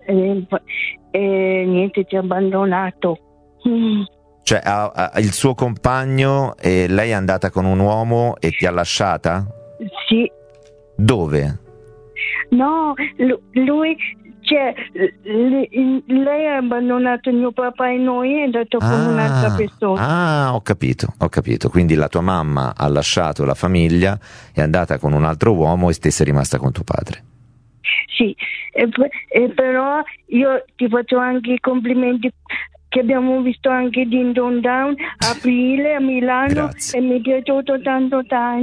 e niente, ti ha abbandonato. Cioè il suo compagno, e lei è andata con un uomo e ti ha lasciata? Sì. Dove? No, lui, cioè, lei ha abbandonato mio papà e noi, è andato con un'altra persona. Ho capito. Quindi la tua mamma ha lasciato la famiglia, è andata con un altro uomo e stessa è rimasta con tuo padre. Sì, però io ti faccio anche i complimenti che abbiamo visto anche Din Don Down a aprile a Milano. Grazie. E mi è piaciuto tanto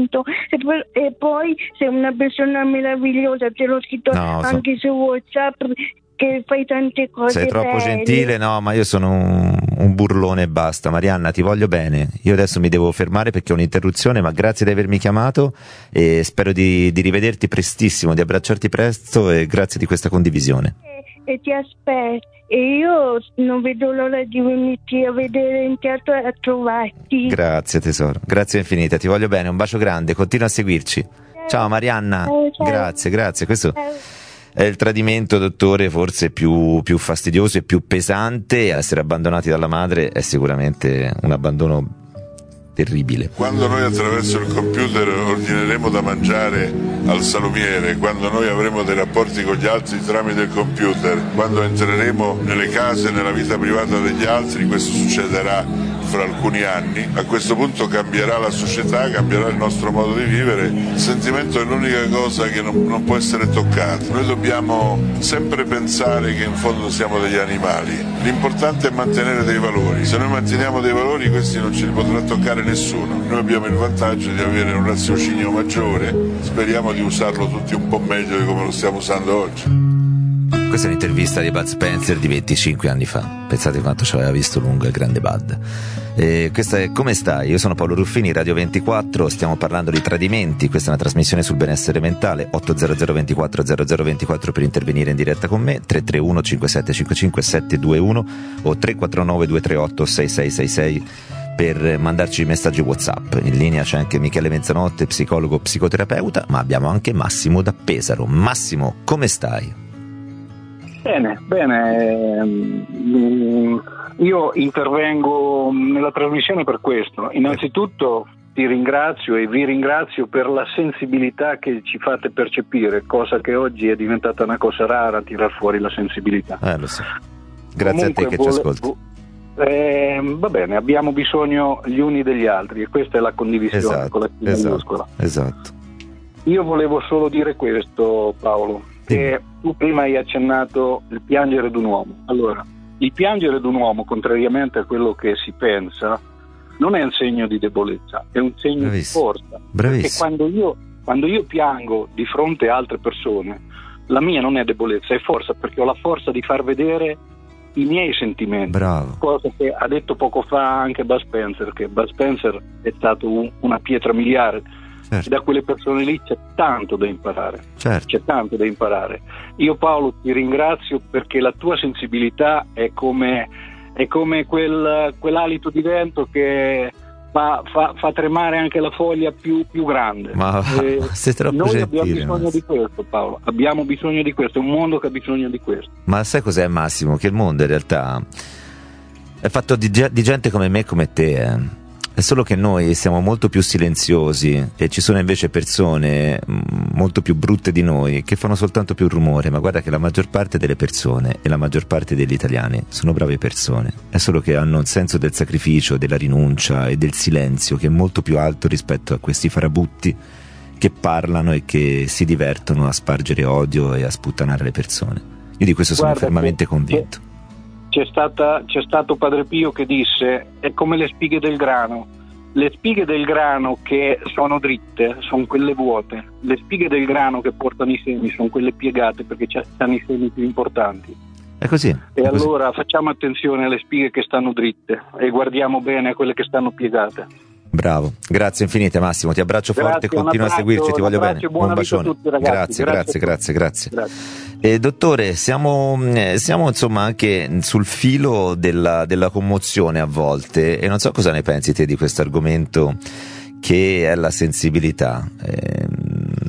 e poi sei una persona meravigliosa, te l'ho scritto anche su WhatsApp, che fai tante cose. Sei troppo belle. gentile, no, ma io sono un burlone e basta. Marianna, ti voglio bene. Io adesso mi devo fermare perché ho un'interruzione, ma grazie di avermi chiamato e spero di rivederti prestissimo, di abbracciarti presto, e grazie di questa condivisione. E ti aspetto, e io non vedo l'ora di venirti a vedere in teatro e a trovarti. Grazie tesoro, grazie infinite, ti voglio bene, un bacio grande, continua a seguirci. Ciao Marianna. Ciao. Grazie. Questo è il tradimento, dottore, forse più fastidioso e più pesante. Essere abbandonati dalla madre è sicuramente un abbandono terribile. Quando noi attraverso il computer ordineremo da mangiare al salumiere, quando noi avremo dei rapporti con gli altri tramite il computer, quando entreremo nelle case, nella vita privata degli altri, questo succederà fra alcuni anni. A questo punto cambierà la società, cambierà il nostro modo di vivere. Il sentimento è l'unica cosa che non può essere toccata. Noi dobbiamo sempre pensare che in fondo siamo degli animali. L'importante è mantenere dei valori. Se noi manteniamo dei valori, questi non ce li potrà toccare nessuno. Noi abbiamo il vantaggio di avere un raziocinio maggiore, speriamo di usarlo tutti un po' meglio di come lo stiamo usando oggi. Questa è un'intervista di Bud Spencer di 25 anni fa. Pensate quanto ci aveva visto lungo il grande Bud. Questa è Come stai? Io sono Paolo Ruffini, Radio 24, stiamo parlando di tradimenti. Questa è una trasmissione sul benessere mentale. 800 24 0024 per intervenire in diretta con me, 331 5755 721 o 349 238 6666 per mandarci messaggi WhatsApp. In linea c'è anche Michele Mezzanotte, psicologo psicoterapeuta, ma abbiamo anche Massimo da Pesaro. Massimo, come stai? Bene, io intervengo nella trasmissione per questo. Innanzitutto ti ringrazio e vi ringrazio per la sensibilità che ci fate percepire, cosa che oggi è diventata una cosa rara, tirar fuori la sensibilità. Lo so. Grazie a te che ci ascolti. Va bene, abbiamo bisogno gli uni degli altri e questa è la condivisione con la minuscola. Esatto. Io volevo solo dire questo, Paolo, che tu prima hai accennato il piangere d'un uomo. Allora, il piangere d'un uomo, contrariamente a quello che si pensa, non è un segno di debolezza, è un segno di forza. Perché quando io piango di fronte a altre persone, la mia non è debolezza, è forza, perché ho la forza di far vedere i miei sentimenti. Bravo. Cosa che ha detto poco fa anche Bud Spencer, che Bud Spencer è stato una pietra miliare. Certo. Da quelle persone lì c'è tanto da imparare. Certo. C'è tanto da imparare. Io, Paolo, ti ringrazio perché la tua sensibilità è come quell'alito di vento che fa tremare anche la foglia più grande. Ma sei troppo noi gentile. Abbiamo bisogno di questo, Paolo. Abbiamo bisogno di questo. È un mondo che ha bisogno di questo. Ma sai cos'è, Massimo? Che il mondo in realtà è fatto di gente come me e come te. È solo che noi siamo molto più silenziosi e ci sono invece persone molto più brutte di noi che fanno soltanto più rumore. Ma guarda che la maggior parte delle persone e la maggior parte degli italiani sono brave persone, è solo che hanno un senso del sacrificio, della rinuncia e del silenzio che è molto più alto rispetto a questi farabutti che parlano e che si divertono a spargere odio e a sputtanare le persone. Io di questo sono fermamente convinto. C'è stato Padre Pio che disse: è come le spighe del grano. Le spighe del grano che sono dritte sono quelle vuote, le spighe del grano che portano i semi sono quelle piegate perché stanno i semi più importanti. È così. E allora facciamo attenzione alle spighe che stanno dritte e guardiamo bene a quelle che stanno piegate. Bravo, grazie infinite Massimo, ti abbraccio forte, continua a seguirci, ti voglio bene, un bacione. Tutti, ragazzi. Grazie. Dottore, siamo insomma anche sul filo della commozione a volte e non so cosa ne pensi te di questo argomento che è la sensibilità.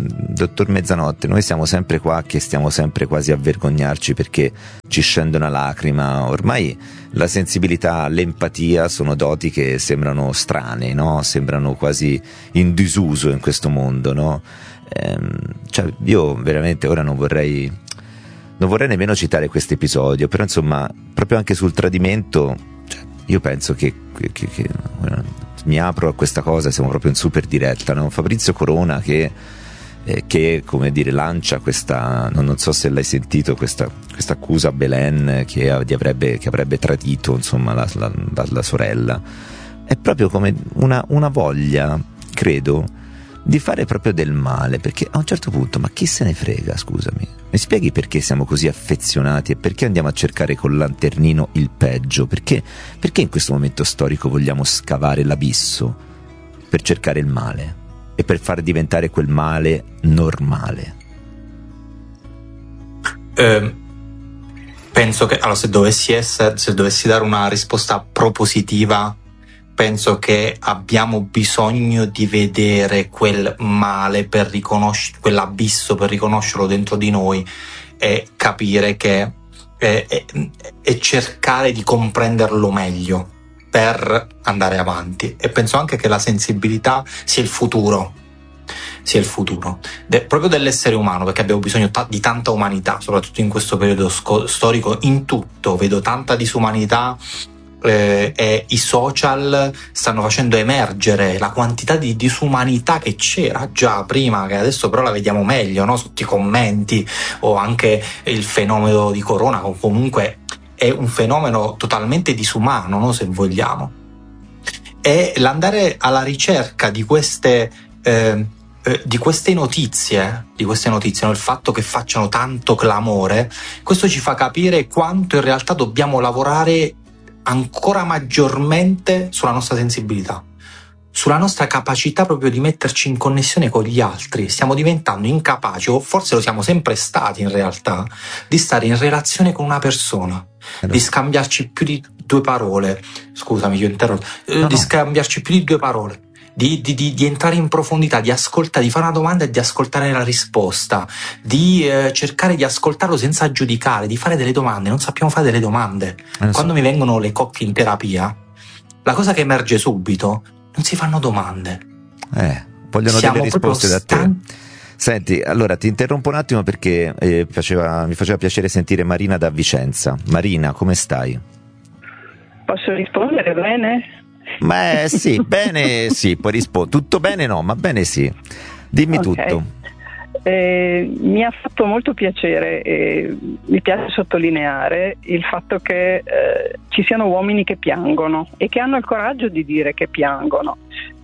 dottor Mezzanotte, noi siamo sempre qua che stiamo sempre quasi a vergognarci perché ci scende una lacrima. Ormai la sensibilità, l'empatia sono doti che sembrano strane, no? Sembrano quasi in disuso in questo mondo, no? Cioè, io veramente ora non vorrei nemmeno citare questo episodio, però insomma, proprio anche sul tradimento, cioè, io penso che mi apro a questa cosa, siamo proprio in super diretta, no? Fabrizio Corona che come dire lancia questa, non so se l'hai sentito, questa accusa a Belen che avrebbe tradito, insomma, la sorella. È proprio come una voglia, credo, di fare proprio del male, perché a un certo punto, ma chi se ne frega, scusami, mi spieghi perché siamo così affezionati e perché andiamo a cercare col lanternino il peggio? Perché in questo momento storico vogliamo scavare l'abisso per cercare il male e per far diventare quel male normale? Penso che, allora, se dovessi dare una risposta propositiva, penso che abbiamo bisogno di vedere quel male per riconoscere, quell'abisso per riconoscerlo dentro di noi e capire che e cercare di comprenderlo meglio per andare avanti. E penso anche che la sensibilità sia il futuro proprio dell'essere umano, perché abbiamo bisogno di tanta umanità, soprattutto in questo periodo storico. In tutto vedo tanta disumanità, e i social stanno facendo emergere la quantità di disumanità che c'era già prima, che adesso però la vediamo meglio, no? Sotto i commenti, o anche il fenomeno di Corona, o comunque è un fenomeno totalmente disumano, no? Se vogliamo, e l'andare alla ricerca di queste notizie, no? Il fatto che facciano tanto clamore, questo ci fa capire quanto in realtà dobbiamo lavorare ancora maggiormente sulla nostra sensibilità, sulla nostra capacità proprio di metterci in connessione con gli altri. Stiamo diventando incapaci, o forse lo siamo sempre stati in realtà, di stare in relazione con una persona, di scambiarci più di due parole. Scusami, io interrompo. Di scambiarci più di due parole. Di entrare in profondità, di ascoltare, di fare una domanda e di ascoltare la risposta, di cercare di ascoltarlo senza giudicare, di fare delle domande. Non sappiamo fare delle domande. Quando mi vengono le coppie in terapia, la cosa che emerge subito: non si fanno domande. Vogliono delle risposte da te. Senti, allora ti interrompo un attimo perché mi faceva piacere sentire Marina da Vicenza. Marina, come stai? Posso rispondere bene? Ma sì, bene, sì, poi rispondo. Tutto bene no, ma bene sì. Dimmi tutto. Mi ha fatto molto piacere e mi piace sottolineare il fatto che ci siano uomini che piangono e che hanno il coraggio di dire che piangono,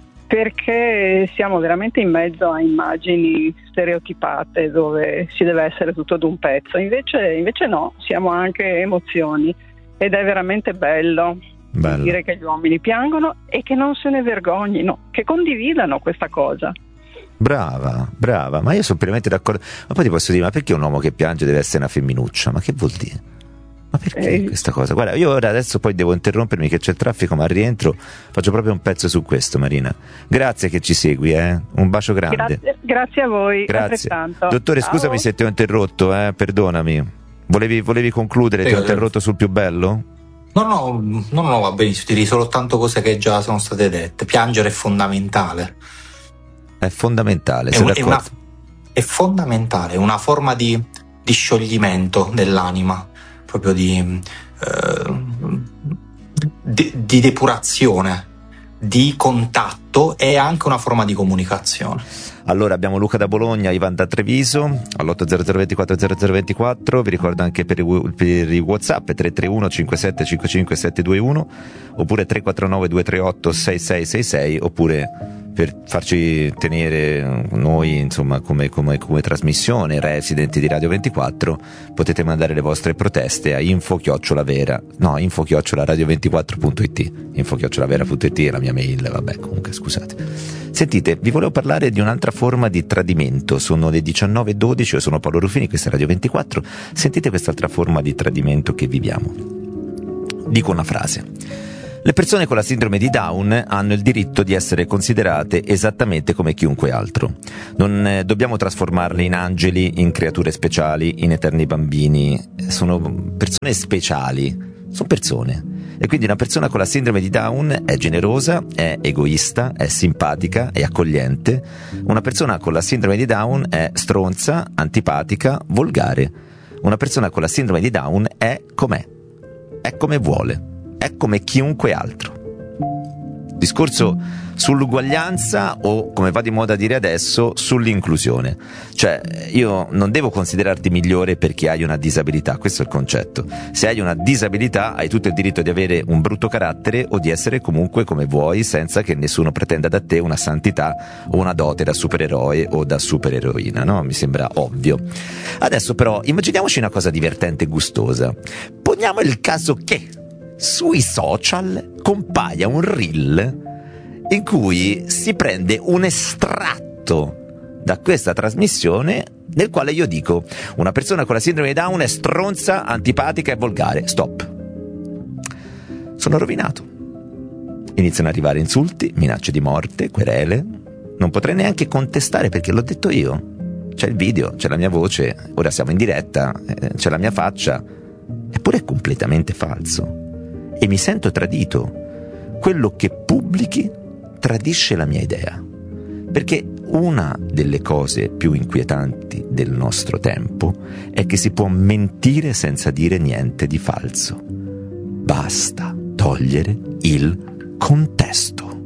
perché siamo veramente in mezzo a immagini stereotipate dove si deve essere tutto d'un pezzo. Invece no, siamo anche emozioni, ed è veramente bello dire che gli uomini piangono e che non se ne vergognino, che condividano questa cosa. Brava, ma io sono pienamente d'accordo. Ma poi ti posso dire, ma perché un uomo che piange deve essere una femminuccia? Ma che vuol dire? Ma perché questa cosa? Guarda, io ora adesso poi devo interrompermi che c'è il traffico, ma al rientro faccio proprio un pezzo su questo, Marina. Grazie che ci segui, un bacio grande. Grazie a voi. Grazie. Dottore, ciao. Scusami se ti ho interrotto, perdonami. Volevi concludere? Ti ho interrotto sul più bello? No, va benissimo, direi solo tanto cose che già sono state dette. Piangere è fondamentale. È fondamentale, è fondamentale, è una forma di scioglimento dell'anima, proprio di depurazione, di contatto, e anche una forma di comunicazione. Allora abbiamo Luca da Bologna, Ivan da Treviso all'800 24 0024. Vi ricordo anche per i WhatsApp 331 57 55 721 oppure 349 238 6666, oppure per farci tenere noi, insomma, come trasmissione residenti di Radio 24, potete mandare le vostre proteste a info@radio24.it. info@radio24.it è la mia mail, vabbè, comunque scusate. Sentite, vi volevo parlare di un'altra forma di tradimento. Sono le 19:12, io sono Paolo Ruffini, questa è Radio 24. Sentite quest'altra forma di tradimento che viviamo. Dico una frase: Le persone con la sindrome di Down hanno il diritto di essere considerate esattamente come chiunque altro. Non dobbiamo trasformarle in angeli, in creature speciali, in eterni bambini. Sono persone speciali, sono persone. E quindi una persona con la sindrome di Down è generosa, è egoista, è simpatica, è accogliente. Una persona con la sindrome di Down è stronza, antipatica, volgare. Una persona con la sindrome di Down è com'è, è come vuole. È come chiunque altro. Discorso sull'uguaglianza o, come va di moda dire adesso, sull'inclusione. Cioè, io non devo considerarti migliore perché hai una disabilità, questo è il concetto. Se hai una disabilità hai tutto il diritto di avere un brutto carattere o di essere comunque come vuoi, senza che nessuno pretenda da te una santità o una dote da supereroe o da supereroina, no? Mi sembra ovvio. Adesso però immaginiamoci una cosa divertente e gustosa. Poniamo il caso che sui social compaia un reel in cui si prende un estratto da questa trasmissione nel quale io dico: una persona con la sindrome di Down è stronza, antipatica e volgare. Stop. Sono rovinato. Iniziano ad arrivare insulti, minacce di morte, querele. Non potrei neanche contestare perché l'ho detto io. C'è il video, c'è la mia voce, ora siamo in diretta, c'è la mia faccia. Eppure è completamente falso. E mi sento tradito. Quello che pubblichi tradisce la mia idea. Perché una delle cose più inquietanti del nostro tempo è che si può mentire senza dire niente di falso. Basta togliere il contesto.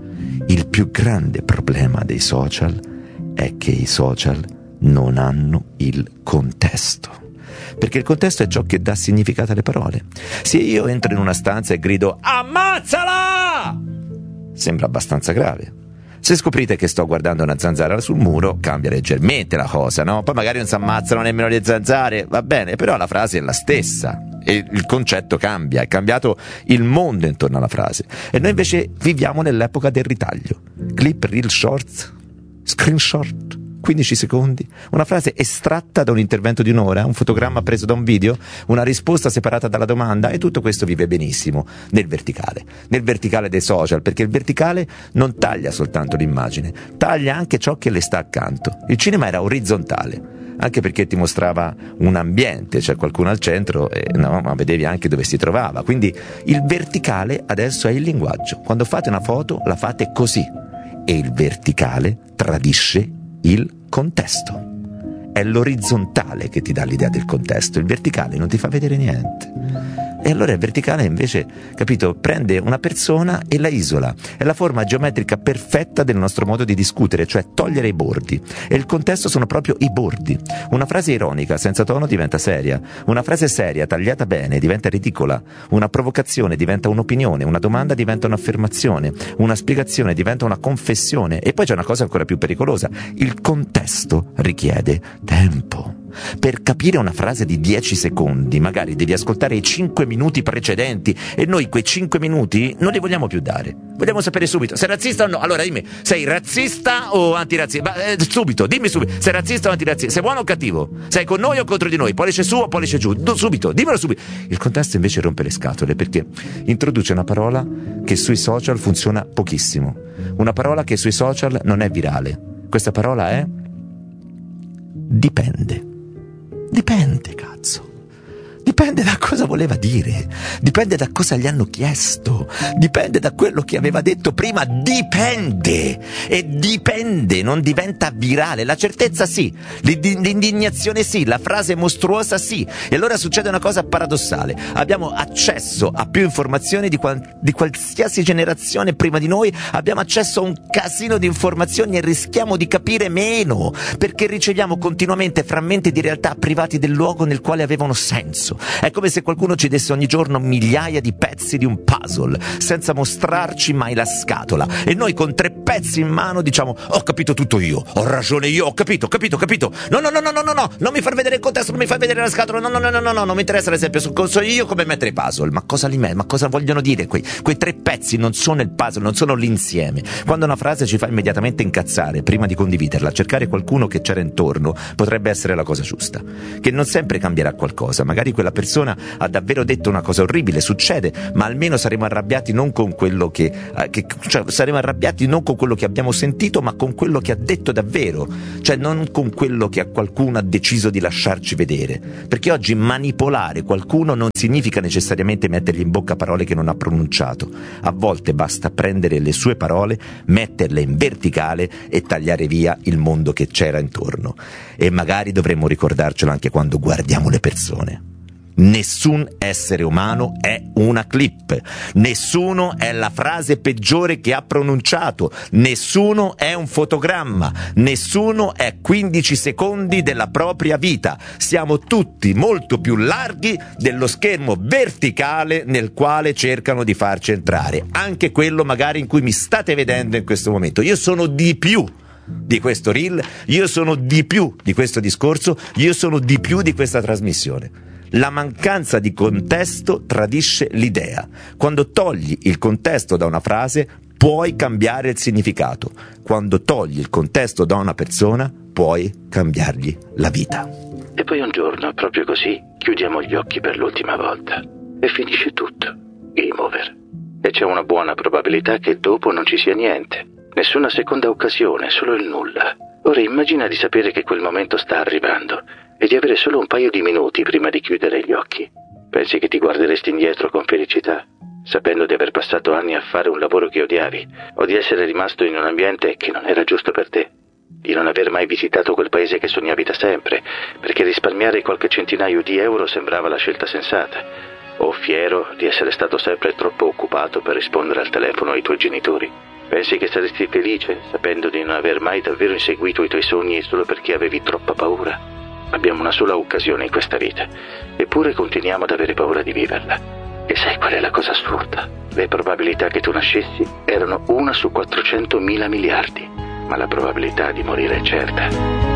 Il più grande problema dei social è che i social non hanno il contesto. Perché il contesto è ciò che dà significato alle parole. Se io entro in una stanza e grido "ammazzala!", sembra abbastanza grave. Se scoprite che sto guardando una zanzara sul muro, cambia leggermente la cosa, no? Poi magari non si ammazzano nemmeno le zanzare, va bene, però la frase è la stessa e il concetto cambia, è cambiato il mondo intorno alla frase. E noi invece viviamo nell'epoca del ritaglio. Clip, reel, shorts, screenshot, 15 secondi, una frase estratta da un intervento di un'ora, un fotogramma preso da un video, una risposta separata dalla domanda, e tutto questo vive benissimo nel verticale dei social, perché il verticale non taglia soltanto l'immagine, taglia anche ciò che le sta accanto. Il cinema era orizzontale, anche perché ti mostrava un ambiente, c'è qualcuno al centro, ma vedevi anche dove si trovava. Quindi il verticale adesso è il linguaggio. Quando fate una foto la fate così, e il verticale tradisce il contesto. È l'orizzontale che ti dà l'idea del contesto, il verticale non ti fa vedere niente. E allora il verticale invece, capito, prende una persona e la isola. È la forma geometrica perfetta del nostro modo di discutere, cioè togliere i bordi. E il contesto sono proprio i bordi. Una frase ironica senza tono diventa seria. Una frase seria tagliata bene diventa ridicola. Una provocazione diventa un'opinione. Una domanda diventa un'affermazione. Una spiegazione diventa una confessione. E poi c'è una cosa ancora più pericolosa. Il contesto richiede tempo. Per capire una frase di 10 secondi magari devi ascoltare i 5 minuti precedenti, e noi quei 5 minuti non li vogliamo più dare. Vogliamo sapere subito: sei razzista o no? Allora dimmi, sei razzista o antirazzista? Subito, dimmi subito, sei razzista o antirazzista? Sei buono o cattivo? Sei con noi o contro di noi? Pollice su o pollice giù? Subito, dimmelo subito. Il contesto invece rompe le scatole, perché introduce una parola che sui social funziona pochissimo, una parola che sui social non è virale. Questa parola è dipende. Dipende, cazzo. Dipende da cosa voleva dire, dipende da cosa gli hanno chiesto, dipende da quello che aveva detto prima, dipende. E dipende non diventa virale. La certezza sì, l'indignazione sì, la frase mostruosa sì. E allora succede una cosa paradossale: abbiamo accesso a più informazioni di qualsiasi generazione prima di noi, abbiamo accesso a un casino di informazioni e rischiamo di capire meno, perché riceviamo continuamente frammenti di realtà privati del luogo nel quale avevano senso. È come se qualcuno ci desse ogni giorno migliaia di pezzi di un puzzle senza mostrarci mai la scatola, e noi con 3 pezzi in mano diciamo: ho capito tutto io, ho ragione io, ho capito. No, non mi far vedere il contesto, non mi far vedere la scatola, no, non mi interessa l'esempio, so io come mettere i puzzle. Ma cosa vogliono dire quei 3 pezzi? Non sono il puzzle, non sono l'insieme. Quando una frase ci fa immediatamente incazzare, prima di condividerla, cercare qualcuno che c'era intorno potrebbe essere la cosa giusta, che non sempre cambierà qualcosa. Magari quella quella persona ha davvero detto una cosa orribile, succede, ma almeno saremo arrabbiati non con quello cioè saremo arrabbiati non con quello che abbiamo sentito, ma con quello che ha detto davvero, cioè non con quello che a qualcuno ha deciso di lasciarci vedere, perché oggi manipolare qualcuno non significa necessariamente mettergli in bocca parole che non ha pronunciato. A volte basta prendere le sue parole, metterle in verticale e tagliare via il mondo che c'era intorno. E magari dovremmo ricordarcelo anche quando guardiamo le persone. Nessun essere umano è una clip, nessuno è la frase peggiore che ha pronunciato, nessuno è un fotogramma, nessuno è 15 secondi della propria vita. Siamo tutti molto più larghi dello schermo verticale nel quale cercano di farci entrare, anche quello magari in cui mi state vedendo in questo momento. Io sono di più di questo reel, io sono di più di questo discorso, io sono di più di questa trasmissione. La mancanza di contesto tradisce l'idea. Quando togli il contesto da una frase, puoi cambiare il significato. Quando togli il contesto da una persona, puoi cambiargli la vita. E poi un giorno, proprio così, chiudiamo gli occhi per l'ultima volta. E finisce tutto. Game over. E c'è una buona probabilità che dopo non ci sia niente. Nessuna seconda occasione, solo il nulla. Ora immagina di sapere che quel momento sta arrivando e di avere solo un paio di minuti prima di chiudere gli occhi. Pensi che ti guarderesti indietro con felicità, sapendo di aver passato anni a fare un lavoro che odiavi, o di essere rimasto in un ambiente che non era giusto per te, di non aver mai visitato quel paese che sognavi da sempre, perché risparmiare qualche centinaio di euro sembrava la scelta sensata, o fiero di essere stato sempre troppo occupato per rispondere al telefono ai tuoi genitori? Pensi che saresti felice sapendo di non aver mai davvero inseguito i tuoi sogni solo perché avevi troppa paura? Abbiamo una sola occasione in questa vita, eppure continuiamo ad avere paura di viverla. E sai qual è la cosa assurda? Le probabilità che tu nascessi erano 1 su 400.000 miliardi, ma la probabilità di morire è certa.